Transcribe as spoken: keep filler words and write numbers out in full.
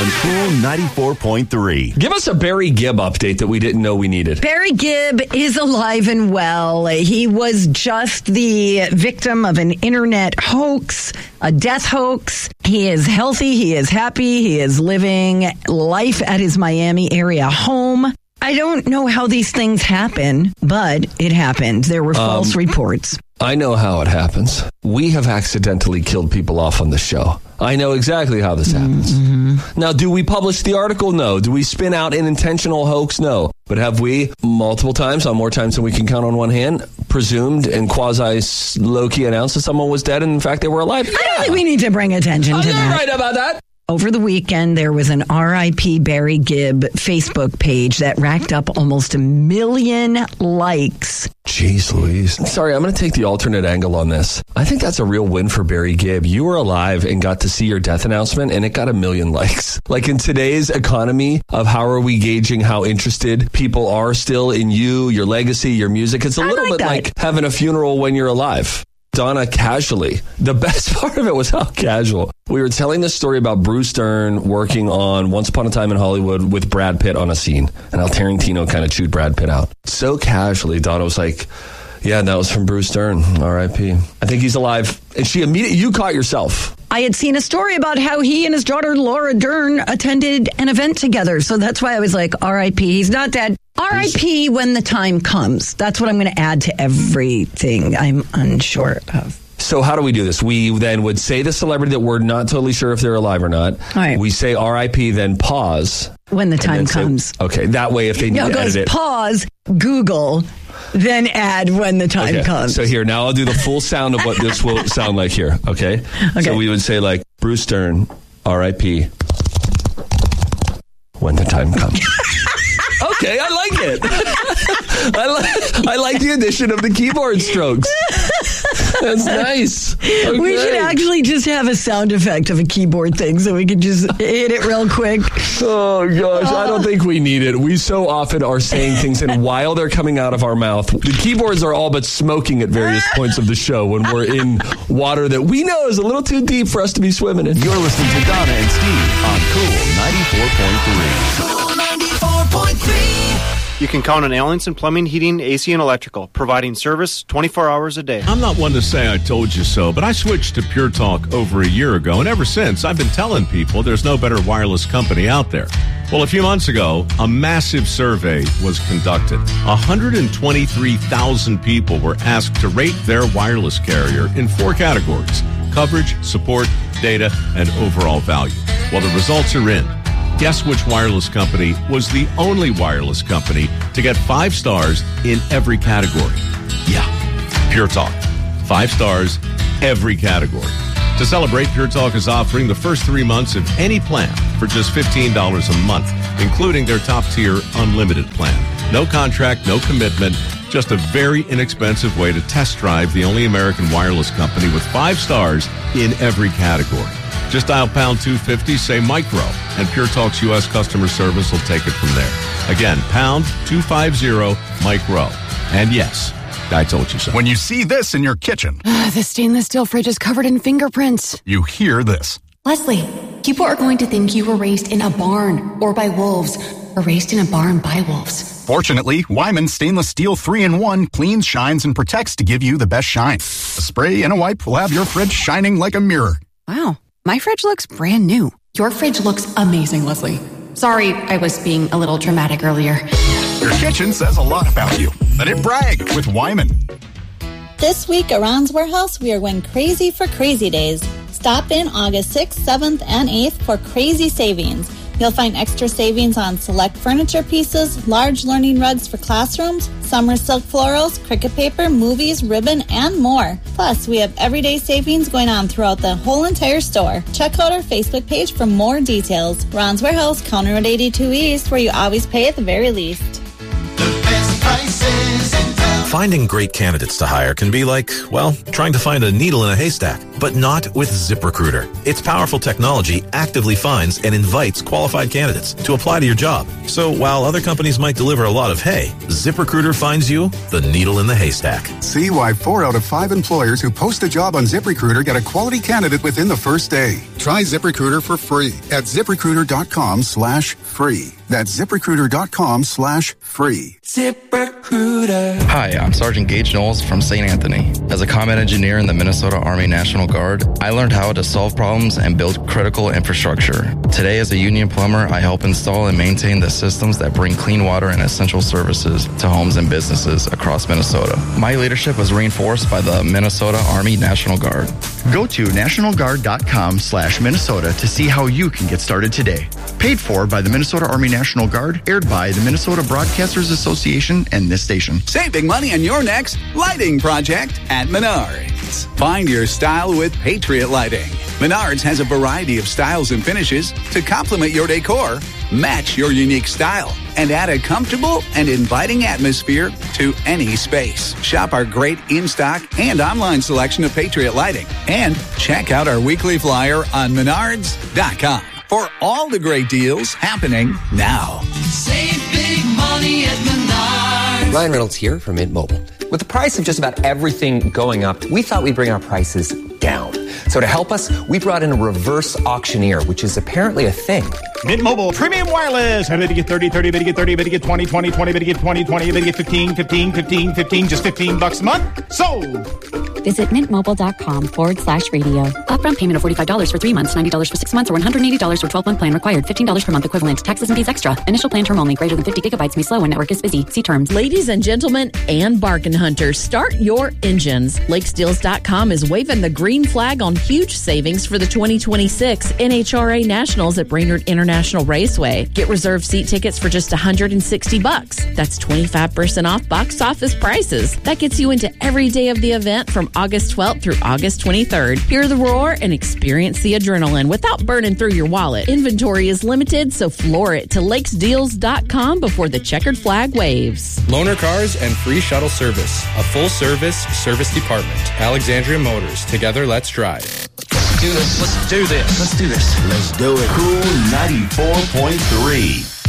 on Cool ninety-four point three. Give us a Barry Gibb update that we didn't know we needed. Barry Gibb is alive and well. He was just the victim of an internet hoax, a death hoax. He is healthy. He is happy. He is living life at his Miami area home. I don't know how these things happen, but it happened. There were false um, reports. I know how it happens. We have accidentally killed people off on the show. I know exactly how this happens. Mm-hmm. Now, do we publish the article? No. Do we spin out an intentional hoax? No. But have we, multiple times, on more times than we can count on one hand, presumed and quasi-low-key announced that someone was dead and in fact they were alive? Yeah. I don't think we need to bring attention I'm to that. not right about that. Over the weekend, there was an R I P Barry Gibb Facebook page that racked up almost a million likes. Jeez Louise. Sorry, I'm going to take the alternate angle on this. I think that's a real win for Barry Gibb. You were alive and got to see your death announcement, and it got a million likes. Like in today's economy of how are we gauging how interested people are still in you, your legacy, your music, it's a I little like bit that. like having a funeral when you're alive. Donna casually. The best part of it was how casual. We were telling this story about Bruce Dern working on Once Upon a Time in Hollywood with Brad Pitt on a scene, and how Tarantino kind of chewed Brad Pitt out. So casually, Donna was like, yeah, that was from Bruce Dern, R I P. I think he's alive. And she immediately, you caught yourself. I had seen a story about how he and his daughter Laura Dern attended an event together. So that's why I was like, R I P. He's not dead. R I P when the time comes. That's what I'm going to add to everything I'm unsure of. So how do we do this? We then would say the celebrity that we're not totally sure if they're alive or not. All right. We say R I P, then pause. When the time comes. Say, okay, that way if they need no, to goes edit it. Pause, Google, then add when the time okay. comes. So here, now I'll do the full sound of what this will sound like here, okay? Okay. So we would say like, Bruce Dern, R I P, when the time comes. Okay, I like it. I like I like the addition of the keyboard strokes. That's nice. Okay. We should actually just have a sound effect of a keyboard thing so we can just hit it real quick. Oh, gosh. I don't think we need it. We so often are saying things, and while they're coming out of our mouth, the keyboards are all but smoking at various points of the show when we're in water that we know is a little too deep for us to be swimming in. You're listening to Donna and Steve on Cool ninety-four point three. Cool ninety-four point three. You can count on Allenson Plumbing, Heating, A C, and Electrical, providing service twenty-four hours a day. I'm not one to say I told you so, but I switched to Pure Talk over a year ago, and ever since, I've been telling people there's no better wireless company out there. Well, a few months ago, a massive survey was conducted. one hundred twenty-three thousand people were asked to rate their wireless carrier in four categories: coverage, support, data, and overall value. Well, the results are in. Guess which wireless company was the only wireless company to get five stars in every category? Yeah, Pure Talk. Five stars, every category. To celebrate, Pure Talk is offering the first three months of any plan for just fifteen dollars a month, including their top-tier unlimited plan. No contract, no commitment, just a very inexpensive way to test drive the only American wireless company with five stars in every category. Just dial pound two fifty, say micro, and Pure Talk's U S customer service will take it from there. Again, pound two fifty, micro. And yes, I told you so. When you see this in your kitchen, Uh, the stainless steel fridge is covered in fingerprints. you hear this. Leslie, people are going to think you were raised in a barn or by wolves, or raised in a barn by wolves. Fortunately, Wyman Stainless Steel three in one cleans, shines, and protects to give you the best shine. A spray and a wipe will have your fridge shining like a mirror. Wow, my fridge looks brand new. Your fridge looks amazing, Leslie. Sorry, I was being a little dramatic earlier. Your kitchen says a lot about you. Let it brag with Wyman. This week at Ron's Warehouse, we are going crazy for Crazy Days. Stop in August sixth, seventh, and eighth for crazy savings. You'll find extra savings on select furniture pieces, large learning rugs for classrooms, summer silk florals, cricket paper, movies, ribbon, and more. Plus, we have everyday savings going on throughout the whole entire store. Check out our Facebook page for more details. Ron's Warehouse, County Road eighty-two East, where you always pay at the very least. The best prices in town. Finding great candidates to hire can be like, well, trying to find a needle in a haystack, but not with ZipRecruiter. Its powerful technology actively finds and invites qualified candidates to apply to your job. So while other companies might deliver a lot of hay, ZipRecruiter finds you the needle in the haystack. See why four out of five employers who post a job on ZipRecruiter get a quality candidate within the first day. Try ZipRecruiter for free at ZipRecruiter.com slash free. That's ZipRecruiter.com slash free. ZipRecruiter. Hi, I'm Sergeant Gage Knowles from Saint Anthony. As a combat engineer in the Minnesota Army National Guard, I learned how to solve problems and build critical infrastructure. Today, as a union plumber, I help install and maintain the systems that bring clean water and essential services to homes and businesses across Minnesota. My leadership was reinforced by the Minnesota Army National Guard. Go to nationalguard.com slash Minnesota to see how you can get started today. Paid for by the Minnesota Army National Guard, aired by the Minnesota Broadcasters Association and this station. Saving money on your next lighting project at Menards. Find your style with Patriot Lighting. Menards has a variety of styles and finishes to complement your decor, match your unique style, and add a comfortable and inviting atmosphere to any space. Shop our great in-stock and online selection of Patriot Lighting. And check out our weekly flyer on menards dot com for all the great deals happening now. Save big money at Menards. Ryan Reynolds here from Mint Mobile. With the price of just about everything going up, we thought we'd bring our prices down. So to help us, we brought in a reverse auctioneer, which is apparently a thing. Mint Mobile Premium Wireless. How did you get thirty, thirty, better get thirty, better get twenty, twenty, twenty, better get twenty, twenty, better get fifteen, fifteen, fifteen, fifteen, just fifteen bucks a month? Sold! Visit mintmobile.com forward slash radio. Upfront payment of forty-five dollars for three months, ninety dollars for six months, or one hundred eighty dollars for twelve-month plan required. fifteen dollars per month equivalent. Taxes and fees extra. Initial plan term only. Greater than fifty gigabytes may slow when network is busy. See terms. Ladies and gentlemen and bargain hunters, start your engines. Lakes Deals dot com is waving the green flag on huge savings for the twenty twenty-six N H R A Nationals at Brainerd International Raceway. Get reserved seat tickets for just one hundred sixty bucks. That's twenty-five percent off box office prices. That gets you into every day of the event from August twelfth through August twenty-third. Hear the roar and experience the adrenaline without burning through your wallet. Inventory is limited, so floor it to Lakes Deals dot com before the checkered flag waves. Loaner cars and free shuttle service. A full-service service department. Alexandria Motors. Together, let's drive. Do this. Let's do this. Let's do this. Let's do it. Cool ninety-four point three.